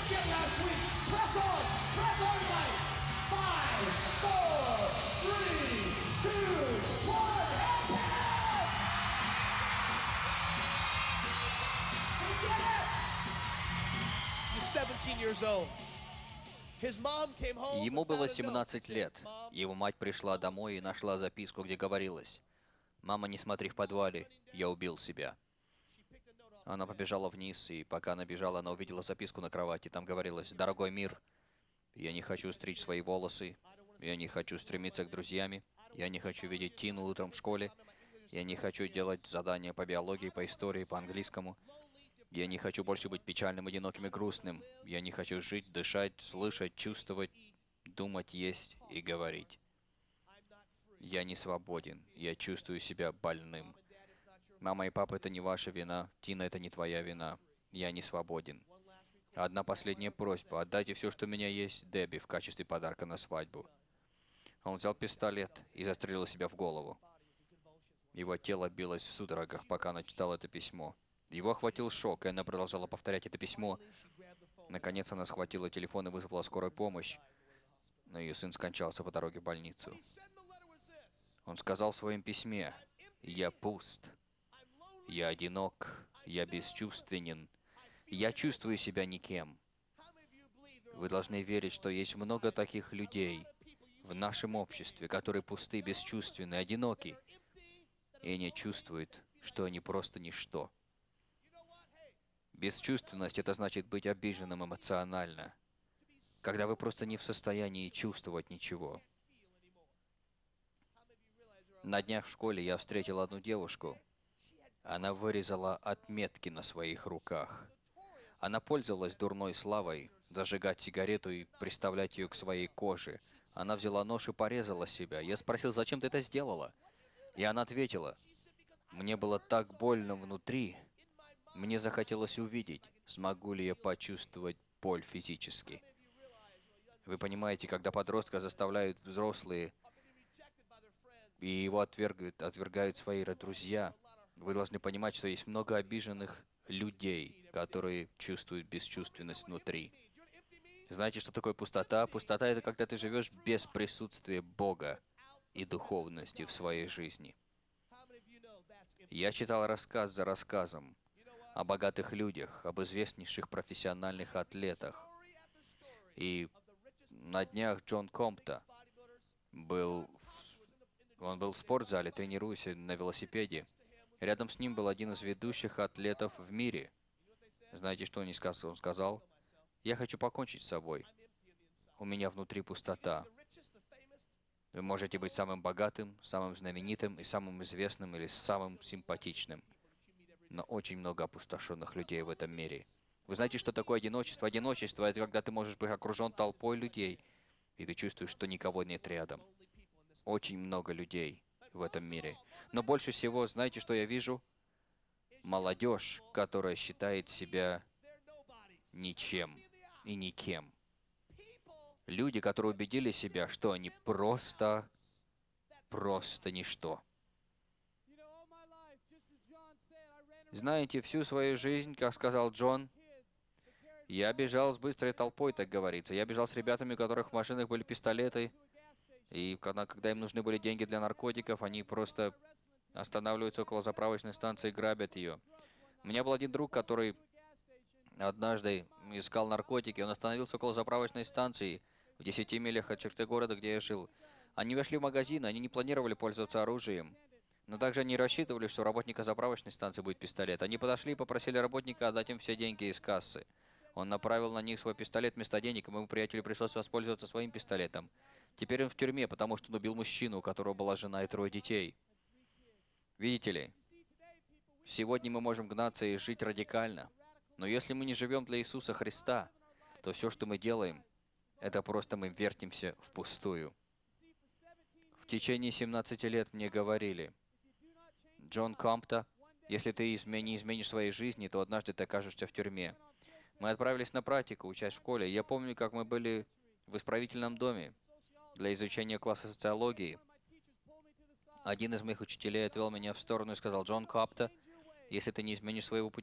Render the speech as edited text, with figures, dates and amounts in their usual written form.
get last week. Press on tonight. 5, 4, 3, 2, 1, and pin! We did it! He's 17 years old. His mom came home Ему and было found a note. 17 лет. Его мать пришла домой и нашла записку, где говорилось: «Мама, не смотри в подвале, я убил себя». Она побежала вниз, и пока она бежала, она увидела записку на кровати. Там говорилось: «Дорогой мир, я не хочу стричь свои волосы, я не хочу стремиться к друзьям, я не хочу видеть Тину утром в школе, я не хочу делать задания по биологии, по истории, по английскому. Я не хочу больше быть печальным, одиноким и грустным. Я не хочу жить, дышать, слышать, чувствовать, думать, есть и говорить. Я не свободен. Я чувствую себя больным. Мама и папа, это не ваша вина. Тина, это не твоя вина. Я не свободен. Одна последняя просьба. Отдайте все, что у меня есть, Дебби в качестве подарка на свадьбу». Он взял пистолет и застрелил себя в голову. Его тело билось в судорогах, пока она читала это письмо. Его охватил шок, и она продолжала повторять это письмо. Наконец она схватила телефон и вызвала скорую помощь, но ее сын скончался по дороге в больницу. Он сказал в своем письме: «Я пуст, я одинок, я бесчувственен, я чувствую себя никем». Вы должны верить, что есть много таких людей в нашем обществе, которые пусты, бесчувственны, одиноки, и они чувствуют, что они просто ничто. Бесчувственность — это значит быть обиженным эмоционально, когда вы просто не в состоянии чувствовать ничего. На днях в школе я встретил одну девушку. Она вырезала отметки на своих руках. Она пользовалась дурной славой зажигать сигарету и приставлять ее к своей коже. Она взяла нож и порезала себя. Я спросил: «Зачем ты это сделала?» И она ответила: «Мне было так больно внутри. Мне захотелось увидеть, смогу ли я почувствовать боль физически». Вы понимаете, когда подростка заставляют взрослые, и его отвергают свои друзья, вы должны понимать, что есть много обиженных людей, которые чувствуют бесчувственность внутри. Знаете, что такое пустота? Пустота — это когда ты живешь без присутствия Бога и духовности в своей жизни. Я читал рассказ за рассказом о богатых людях, об известнейших профессиональных атлетах. И на днях Джон Компта он был в спортзале, тренируясь на велосипеде. Рядом с ним был один из ведущих атлетов в мире. Знаете, что он сказал? Он сказал: «Я хочу покончить с собой. У меня внутри пустота». Вы можете быть самым богатым, самым знаменитым и самым известным или самым симпатичным, но очень много опустошенных людей в этом мире. Вы знаете, что такое одиночество? Одиночество — это когда ты можешь быть окружен толпой людей, и ты чувствуешь, что никого нет рядом. Очень много людей в этом мире. Но больше всего, знаете, что я вижу? Молодежь, которая считает себя ничем и никем. Люди, которые убедили себя, что они просто ничто. Знаете, всю свою жизнь, как сказал Джон, я бежал с быстрой толпой, так говорится. Я бежал с ребятами, у которых в машинах были пистолеты, и когда им нужны были деньги для наркотиков, они просто останавливаются около заправочной станции и грабят ее. У меня был один друг, который однажды искал наркотики. Он остановился около заправочной станции в 10 милях от черты города, где я жил. Они вошли в магазин, они не планировали пользоваться оружием. Но также они рассчитывали, что у работника заправочной станции будет пистолет. Они подошли и попросили работника отдать им все деньги из кассы. Он направил на них свой пистолет вместо денег, и моему приятелю пришлось воспользоваться своим пистолетом. Теперь он в тюрьме, потому что он убил мужчину, у которого была жена и 3 детей. Видите ли, сегодня мы можем гнаться и жить радикально, но если мы не живем для Иисуса Христа, то все, что мы делаем, это просто мы вертимся впустую. В течение 17 лет мне говорили: «Джон Компта, если ты не изменишь своей жизни, то однажды ты окажешься в тюрьме». Мы отправились на практику, учась в школе. Я помню, как мы были в исправительном доме для изучения класса социологии. Один из моих учителей отвел меня в сторону и сказал: «Джон Компта, если ты не изменишь своего пути,